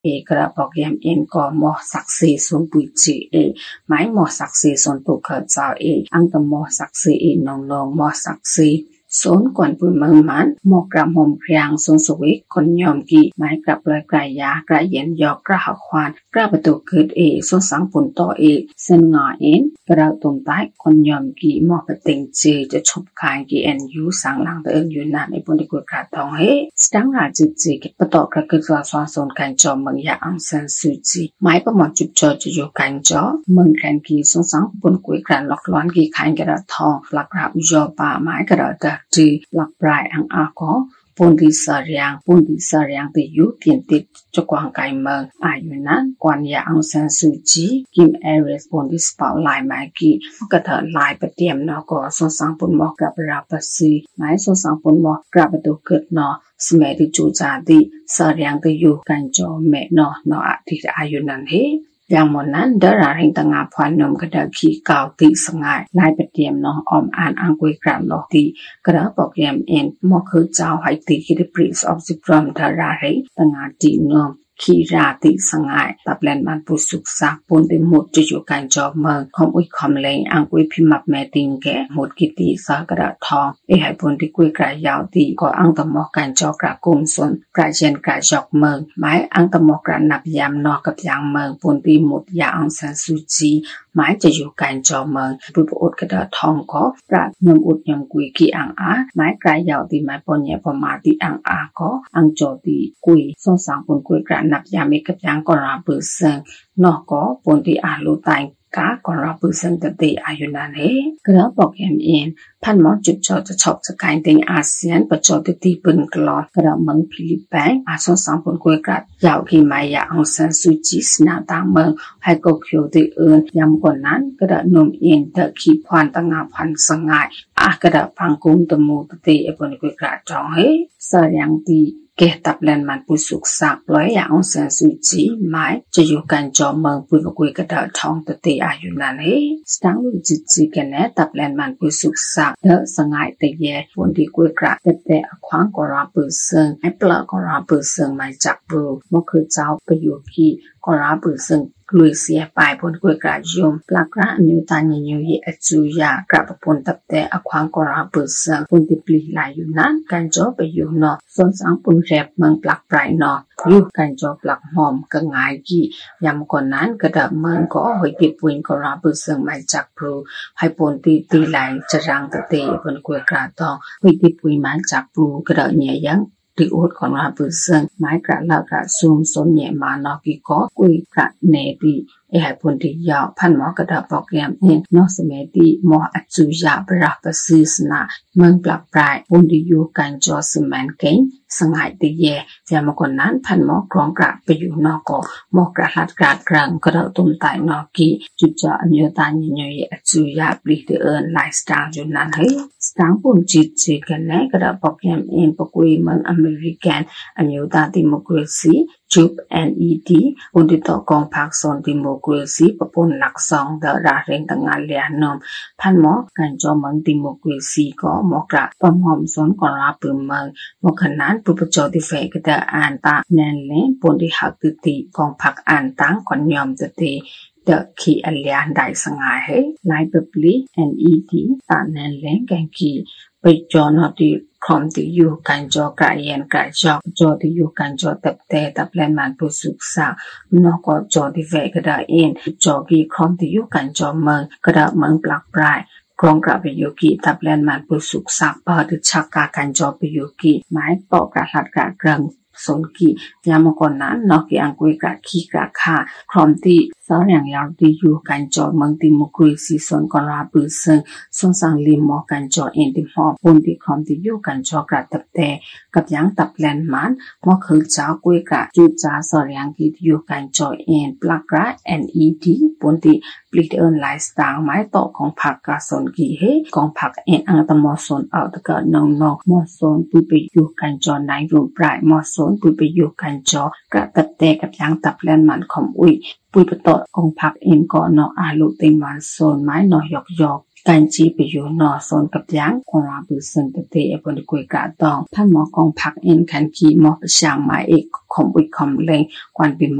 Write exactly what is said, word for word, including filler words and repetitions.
เอกระบอกยามเอ็นก็หมอศักดิ์ศรีส่วนปุยจีเอหมายหมอศักดิ์ศรีส่วนตุกเขเจ้าเออังตหมอศักดิ์ศรีเอน้องๆหมอศักดิ์ศรีสนกวนปุยเมืองมันหมอกกระหม่อมพยางสนสวิคนยอมกีหมายกลับลอยกลายยากระเย็นยอกกระหักควานกระประตูเกิดเอสนสังปุ่นต่อเอเส้นงอเอ็นกระตุ่มใต้คนยอมกีหมอกประติงจีจะชบคายกีเอ็นยูสังหลังเดินอยู่นานในปุ่นที่กุกระทองเฮสตังราจุจีกิประตูกระเกิดสอนสนการจอเมืองยาอังเซนซูจีหมายประมอจุดจอจะอยู่การจอเมืองแคนกีสนสังปุ่นกุยกระหลอกล้อนกีขายกระทองหลักราบยอป่าหมายกระดาจีหลักปลายอังอาก็ปุ่นที่สารียงปุ่นที่สารียงที่อยู่เตียนติดจะกวางไกเมืองอายุนั้นกวนยาอังเซนซูจีกิมเอริสปุ่นที่สปาลายไมกี้ก็เถิดลายประเดียมนอก็สงสังปุ่นหมอกกับราปซีหมายสงสังปุ่นหมอกกับประตูเกิดนอสมัยที่จูจาดีสารียงที่อยู่กันจอแม่นอนออาทิตย์อายุนั้นเฮอย่างหมดนั้นเดราเริงต่างพานนมกระดาขี้เก่าติสงายลายประเดียมน้องออมอ่านอังกุยกระลอตีกระบอกเรียมเอ็นมอคือเจ้าไฮติคิดปริสออฟซิบรอมเดราเริงต่างตีนอมขีราติสงายตับแลนมันปุสุกสักปนติหมดจะอยู่การจอเมืองคอมอุยคอมเลงอังกุยพิมับแม่ติงแกหมดกิติสากระทองเอให้ปนที่กุยกระยาวตีก็อังตมอการจอกระกุมสนกระเจนกระจอกเมืองหมายอังตมอกระนับยามนอกับยางเมืองปนที่หมดยาอังสันสุจีหมายจะอยู่การจอเมืองปุบอุดกระดาทองก็กระยมอุดยมกุยกีอังอาหมายกระยาวตีหมายปนเยปมาตีอังอาก็อังโจตีกุยสงสังปนกุยกระนับยามเมกับยังกราบือเซิงนอกก็ปนที่อาลูตายกากราบือเซิงตะตีอายุนันเฮกระบอกแอมเอ็นพันหมอจุดจอจะชอบจะกายติงอาเซียนประจอติตีปืนกลอดกระเมืองฟิลิปปินส์อาสงสังปนกุยกระยาวกีมายาองซันซูจิสนาตางเมืองให้ก็เขียวตีเอินยำกว่านั้นกระนมเอ็นเดขีพานตั้งาพันสงายอากระพังกุมตมูตตีเอปนกุยกระจองเฮสยังตีเกตับแลนมันปุสุกสักปล่อยอย่างองซันซูจิหมายจะอยู่กันจอเมืองปุยกุยกระดาทองตตีอายุนันเฮสตังวิจิจิกันแนตับแลนมันปุสุกสักเดสงายตะเยปนที่กุยกระเตเตอควางกราปืเซิงไอปลากราปืเซิงมาจากบรูมอคือเจ้าไปอยู่ที่กราปืเซิงลุยเสียไปบนกุยกระยมปลากระนิวตาญญูเยอจูยากระปนตับแต่อควางกราปืเซิงปนที่ปลีลายอยู่นั้นกันจอไปอยู่นอส่วนสังปุนแรบเมืองปลักปลายนออยู่กันจอปลักหอมกะงายกี่ยำก่อนนั้นกระดับเมืองก็หอยติปุยกราปืเซิงมาจากบรูให้ปนตีตีลายจะรังตะเตบนกุยกระตองหอยติปุยมาจากบรูกระดับเนียยังที่อุดของราปืเซิงไม้กระลากระซุมสนเนียมานอกิก็กุยกระเนตีเอให้ปนที่ยาวพันหมอกระดับบอกแกมเองนอกสมัยที่หมออัจจุยาบราปซีสนาเมืองปลักปลายปนที่อยู่กันจอสมันเก่งสงายตีเย่แต่เมื่อก่อนนั้นพันหมอกรองกระไปอยู่นอกก็หมอกระหัดกระกรังกระตุ้มไตนอกีจุดจออัญญตาญญยอัจจุยาบริเดเอินไลฟ์สไตล์อยู่นั้นเฮ้สตางปุ่มจิตจิกันแน่กระดับบอกแกมเองปกุยเมืองอเมริกันอัญญตาดิโมคราซีจูบ เอ็น อี ดี ปนที่ต่อกองพักสอนดิโมคราซีปะปนหลักสองเดราเริงต่างงานเลียนอมพันหมอการจอเมืองดิโมคราซีก็หมอกระปอมหอมสอนกราปืนเมืองหมอขนานปุปจอติเฟกแต่อ่านตาแนนเลปนที่หักติติกองพักอ่านตั้งก่อนยอมตติเดขีอัลเลียนได้สงายเฮไลเบปลี เอ็น อี ดี ตาแนนเลแกงกีไปจอนอดีคอมที่อยู่กันจอกระเย็นกระจอกจอที่อยู่กันจอตับแต่ตับแลนมันปุสุกสักนอกก็จอที่เวกระดาเอ็นจอกีคอมที่อยู่กันจอเมืองกระดาเมืองปลักปลายกรองกระไปอยู่กีตับแลนมันปุสุกสักปอดิชักกากันจอไปอยู่กีไม้ปอกระหัดกระกรังสนกียามก่อนนั้นนอกจากกุยกระขี้กระขาคอมที่สาวอย่างยาวที่อยู่กันจอเมืองดิโมคราซีส่วนกราบือเซิงส่วนสังลิมมอกันจอเอ็นดิมอปนที่คอมที่อยู่กันจอกระตับแต่กับยังตับแลนมันมอคือเจ้ากุยกระจุดจ้าสาวอย่างที่อยู่กันจอเอ็นปลักกระ เอ็น อี ดี ปนที่ปลิดเอินไลฟ์สไตล์ไม้ต่อของผักกาสนกีเฮกองผักเอ็นอังตมอสนเอาตะกะนองนอกมอสนปุยไปอยู่กันจอในรูปปลายมอสนปุยไปอยู่กันจอกระตับแต่กับยังตับแลนมันคอมอุยปุยประตอกองผักเอ็นก่อนนออาลุติมันโซนไม้นอยอกยอกการจีไปอยู่นอโซนกับยังกว่าบือซึ่งตะเตะบนกุยกะตองพันหมอกองผักเอ็นคันกีหมอประชางมาเอกคอมอุยคอมเลงกวนปิ